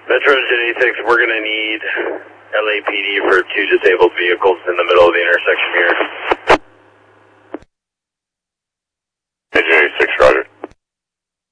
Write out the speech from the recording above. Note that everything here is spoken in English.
Metro Engine 86, we're going to need LAPD for 2 disabled vehicles in the